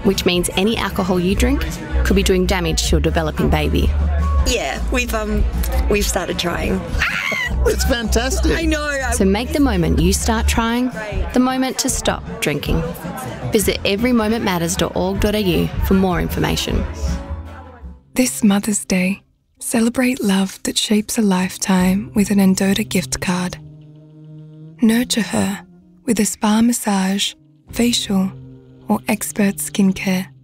which means any alcohol you drink could be doing damage to your developing baby. Yeah, we've started trying. It's fantastic. I know. So make the moment you start trying the moment to stop drinking. Visit everymomentmatters.org.au for more information. This Mother's Day, celebrate love that shapes a lifetime with an Endota gift card. Nurture her with a spa massage, facial, or expert skincare.